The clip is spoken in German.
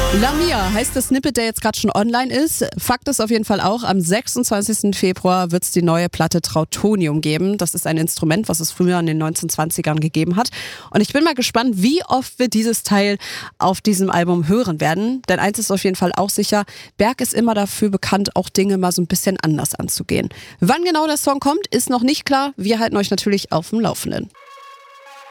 Lamia heißt das Snippet, der jetzt gerade schon online ist. Fakt ist auf jeden Fall auch, am 26. Februar wird es die neue Platte Trautonium geben. Das ist ein Instrument, was es früher in den 1920ern gegeben hat. Und ich bin mal gespannt, wie oft wir dieses Teil auf diesem Album hören werden. Denn eins ist auf jeden Fall auch sicher, Berg ist immer dafür bekannt, auch Dinge mal so ein bisschen anders anzugehen. Wann genau der Song kommt, ist noch nicht klar. Wir halten euch natürlich auf dem Laufenden.